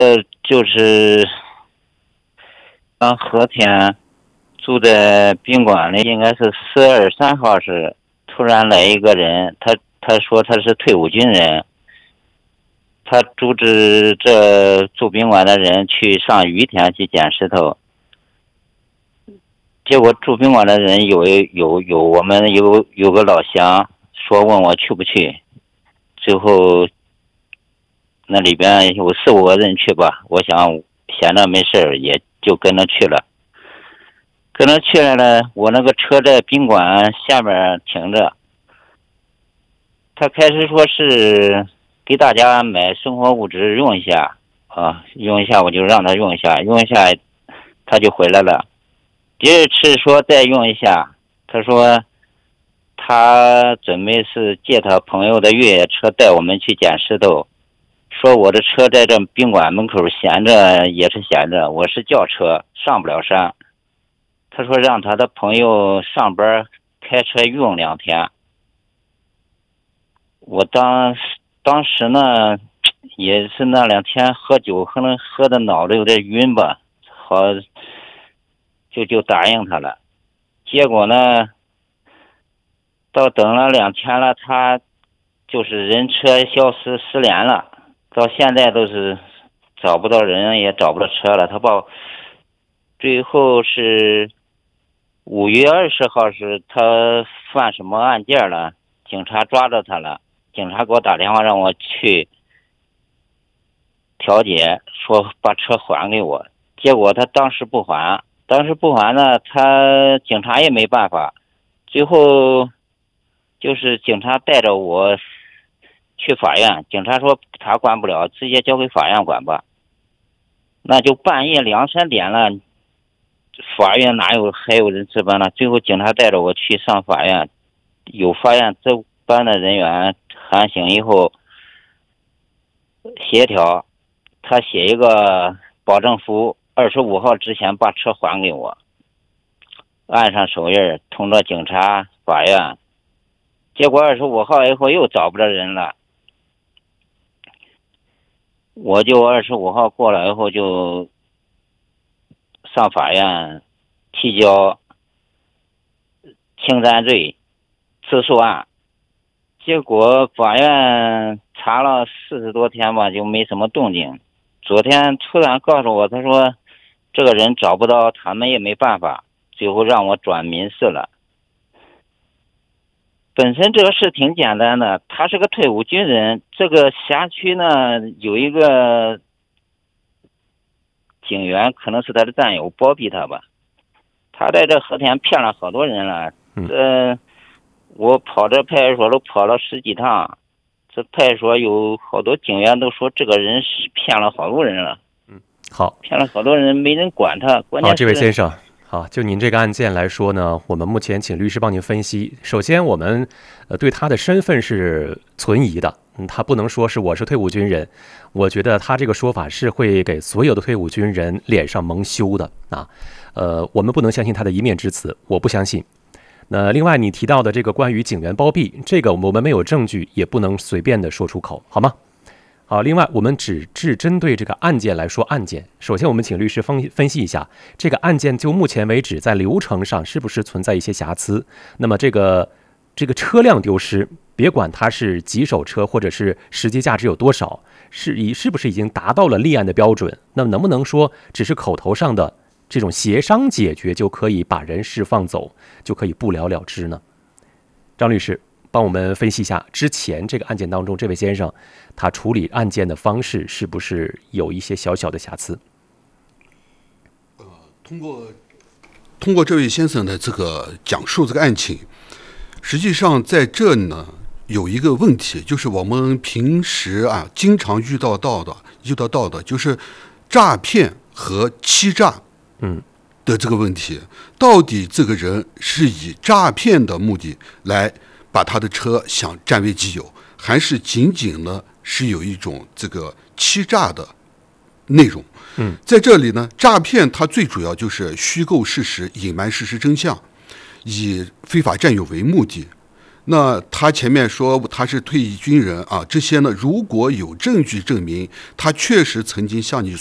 就是和田住在宾馆里，应该是4月23号是突然来一个人，他说他是退伍军人，他组织这住宾馆的人去上于田去捡石头，结果住宾馆的人我们有个老乡说问我去不去，最后那里边有4、5个人去吧，我想闲着没事也就跟着去了。跟着去了，我那个车在宾馆下面停着，他开始说是给大家买生活物质用一下啊，用一下我就让他用一下，用一下他就回来了。第二次说再用一下，他说他准备是借他朋友的越野车带我们去捡石头，说我的车在这宾馆门口闲着也是闲着，我是轿车上不了山。他说让他的朋友上班开车用2天。我当时呢也是那2天喝酒，可能喝的脑子有点晕吧，好就答应他了。结果呢到等了2天了，他就是人车消失失联了，到现在都是找不到人也找不到车了。他报最后是5月20号是他犯什么案件了，警察抓着他了，警察给我打电话让我去调解，说把车还给我。结果他当时不还呢，他警察也没办法，最后就是警察带着我去法院，警察说他管不了，直接交给法院管吧。那就半夜2、3点了，法院还有人值班呢？最后警察带着我去上法院，有法院值班的人员喊醒以后协调，他写一个保证书，25号之前把车还给我，按上手印，通知警察法院。结果25号以后又找不着人了，我就25号过了以后就上法院提交侵占罪自诉案。结果法院查了40多天吧，就没什么动静。昨天突然告诉我，他说这个人找不到，他们也没办法，最后让我转民事了。本身这个事挺简单的，他是个退伍军人，这个辖区呢有一个警员，可能是他的战友包庇他吧，他在这和田骗了好多人了。我跑这派出所都跑了10几趟，这派出所有好多警员都说这个人是骗了好多人了。 好， 骗了好多人，没人管他。关键是这位先生，好，就您这个案件来说呢，我们目前请律师帮您分析。首先，我们对他的身份是存疑的，他不能说是我是退伍军人。我觉得他这个说法是会给所有的退伍军人脸上蒙羞的啊。我们不能相信他的一面之词，我不相信。那另外你提到的这个关于警员包庇，这个我们没有证据，也不能随便的说出口，好吗？好，另外我们只针对这个案件来说案件。首先我们请律师分析一下这个案件就目前为止在流程上是不是存在一些瑕疵。那么这个车辆丢失，别管它是几手车或者是实际价值有多少，是不是已经达到了立案的标准？那么能不能说只是口头上的这种协商解决就可以把人释放走，就可以不了了之呢？张律师帮我们分析一下之前这个案件当中，这位先生他处理案件的方式是不是有一些小小的瑕疵？ 通过这位先生的这个讲述这个案情，实际上在这呢有一个问题，就是我们平时经常遇到的就是诈骗和欺诈的这个问题。到底这个人是以诈骗的目的来把他的车想占为己有，还是仅仅呢是有一种这个欺诈的内容？在这里呢，诈骗它最主要就是虚构事实、隐瞒事实真相，以非法占有为目的。 那他前面说他是退役军人啊，这些呢，如果有证据证明他确实曾经像你